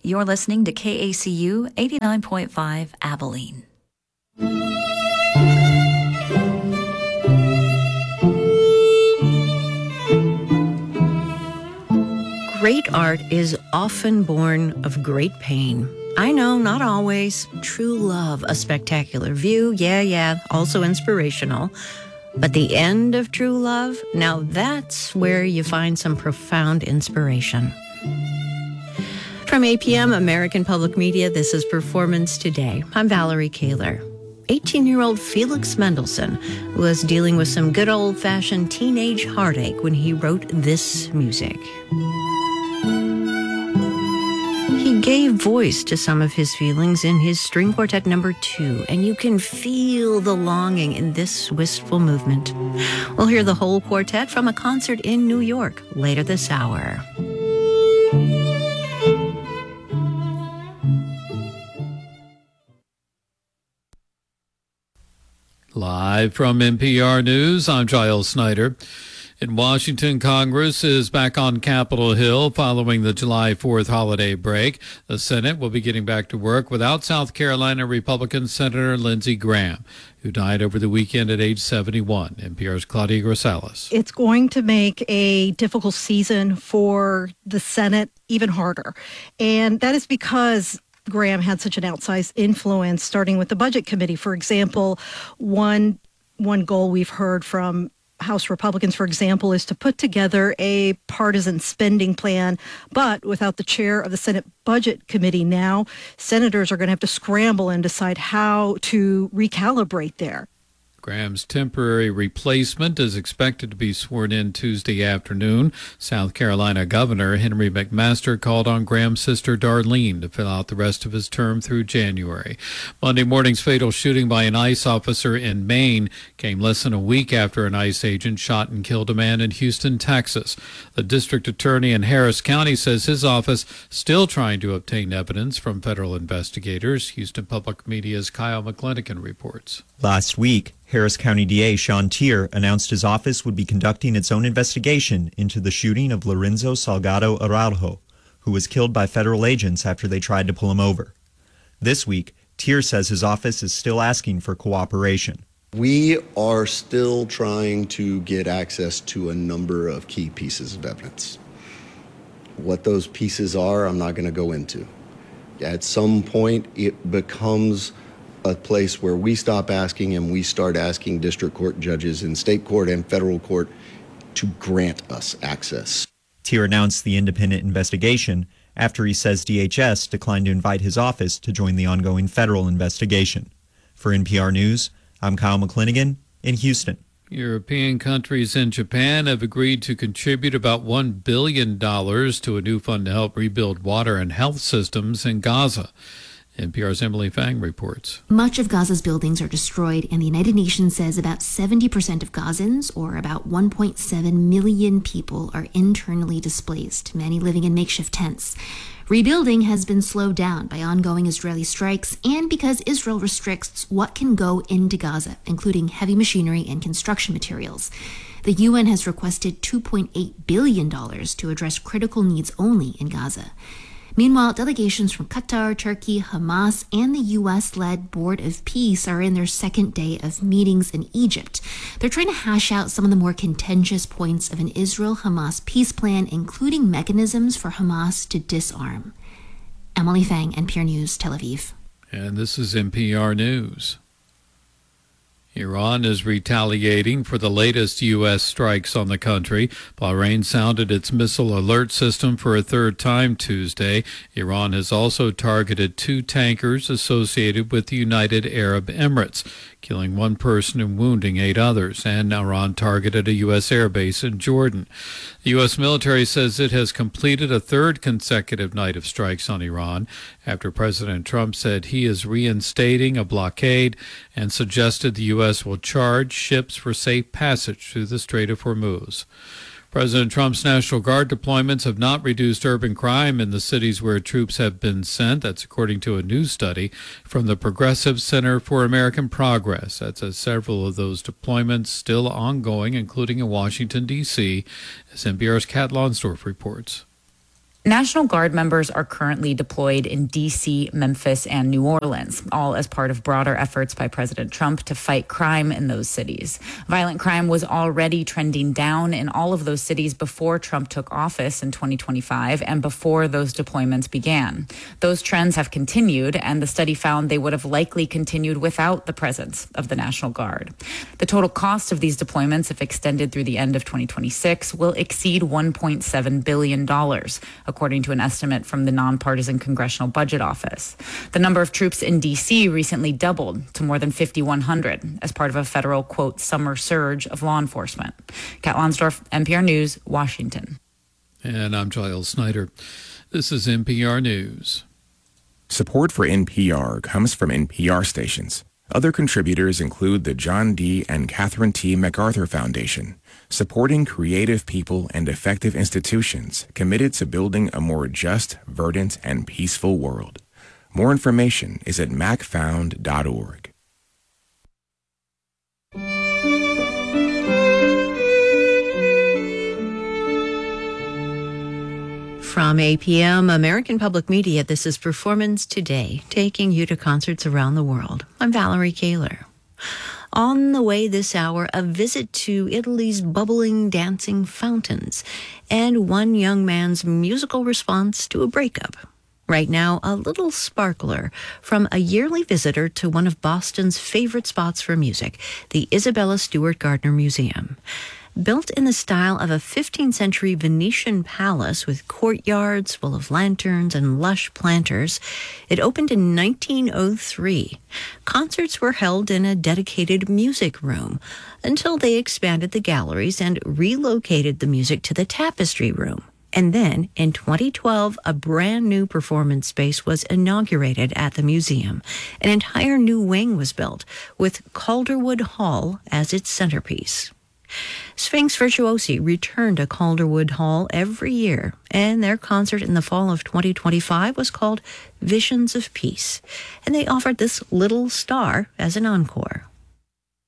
You're listening to KACU 89.5 Abilene. Great art is often born of great pain. I know, not always. True love, a spectacular view, yeah, also inspirational. But the end of true love, now that's where you find some profound inspiration. From APM, American Public Media, this is Performance Today. I'm Valerie Kaler. 18-year-old Felix Mendelssohn was dealing with some good old-fashioned teenage heartache when he wrote this music. He gave voice to some of his feelings in his String Quartet No. 2, and you can feel the longing in this wistful movement. We'll hear the whole quartet from a concert in New York later this hour. Live from NPR News, I'm Giles Snyder. In Washington, Congress is back on Capitol Hill following the July 4th holiday break. The Senate will be getting back to work without South Carolina Republican Senator Lindsey Graham, who died over the weekend at age 71. NPR's Claudia Grisales. It's going to make a difficult season for the Senate even harder. And that is because Graham had such an outsized influence, starting with the Budget Committee. For example, one goal we've heard from House Republicans, for example, is to put together a partisan spending plan, but without the chair of the Senate Budget Committee now, senators are going to have to scramble and decide how to recalibrate there. Graham's temporary replacement is expected to be sworn in Tuesday afternoon. South Carolina Governor Henry McMaster called on Graham's sister Darlene to fill out the rest of his term through January. Monday morning's fatal shooting by an ICE officer in Maine came less than a week after an ICE agent shot and killed a man in Houston, Texas. The district attorney in Harris County says his office still trying to obtain evidence from federal investigators. Houston Public Media's Kyle McClinican reports. Last week, Harris County DA Sean Tier announced his office would be conducting its own investigation into the shooting of Lorenzo Salgado Araujo, who was killed by federal agents after they tried to pull him over. This week, Tier says his office is still asking for cooperation. We are still trying to get access to a number of key pieces of evidence. What those pieces are, I'm not going to go into. At some point, it becomes a place where we stop asking and we start asking district court judges in state court and federal court to grant us access. Tier announced the independent investigation after he says DHS declined to invite his office to join the ongoing federal investigation. For NPR News, I'm Kyle McClinican in Houston. European countries and Japan have agreed to contribute about $1 billion to a new fund to help rebuild water and health systems in Gaza. NPR's Emily Fang reports. Much of Gaza's buildings are destroyed, and the United Nations says about 70% of Gazans, or about 1.7 million people, are internally displaced, many living in makeshift tents. Rebuilding has been slowed down by ongoing Israeli strikes and because Israel restricts what can go into Gaza, including heavy machinery and construction materials. The UN has requested $2.8 billion to address critical needs only in Gaza. Meanwhile, delegations from Qatar, Turkey, Hamas, and the U.S.-led Board of Peace are in their second day of meetings in Egypt. They're trying to hash out some of the more contentious points of an Israel-Hamas peace plan, including mechanisms for Hamas to disarm. Emily Fang, NPR News, Tel Aviv. And this is NPR News. Iran is retaliating for the latest U.S. strikes on the country. Bahrain sounded its missile alert system for a third time Tuesday. Iran has also targeted 2 tankers associated with the United Arab Emirates, killing 1 person and wounding 8 others. And Iran targeted a U.S. airbase in Jordan. The U.S. military says it has completed a 3rd consecutive night of strikes on Iran after President Trump said he is reinstating a blockade and suggested the U.S. will charge ships for safe passage through the Strait of Hormuz. President Trump's National Guard deployments have not reduced urban crime in the cities where troops have been sent. That's according to a new study from the Progressive Center for American Progress. That says several of those deployments still ongoing, including in Washington, D.C., as NPR's Kat Lonsdorf reports. National Guard members are currently deployed in D.C., Memphis, and New Orleans, all as part of broader efforts by President Trump to fight crime in those cities. Violent crime was already trending down in all of those cities before Trump took office in 2025 and before those deployments began. Those trends have continued, and the study found they would have likely continued without the presence of the National Guard. The total cost of these deployments, if extended through the end of 2026, will exceed $1.7 billion, according to an estimate from the Nonpartisan Congressional Budget Office. The number of troops in D.C. recently doubled to more than 5,100 as part of a federal, quote, summer surge of law enforcement. Kat Lonsdorf, NPR News, Washington. And I'm Giles Snyder. This is NPR News. Support for NPR comes from NPR stations. Other contributors include the John D. and Catherine T. MacArthur Foundation, supporting creative people and effective institutions committed to building a more just, verdant, and peaceful world. More information is at macfound.org. From APM, American Public Media, this is Performance Today, taking you to concerts around the world. I'm Valerie Kaler. On the way this hour, a visit to Italy's bubbling, dancing fountains, and one young man's musical response to a breakup. Right now, a little sparkler from a yearly visitor to one of Boston's favorite spots for music, the Isabella Stewart Gardner Museum. Built in the style of a 15th century Venetian palace with courtyards full of lanterns and lush planters, it opened in 1903. Concerts were held in a dedicated music room until they expanded the galleries and relocated the music to the tapestry room. And then, in 2012, a brand new performance space was inaugurated at the museum. An entire new wing was built, with Calderwood Hall as its centerpiece. Sphinx Virtuosi return to Calderwood Hall every year, and their concert in the fall of 2025 was called Visions of Peace, and they offered this little star as an encore.